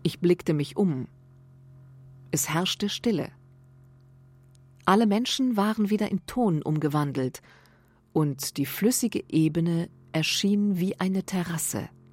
Ich blickte mich um. Es herrschte Stille. Alle Menschen waren wieder in Ton umgewandelt, und die flüssige Ebene erschien wie eine Terrasse.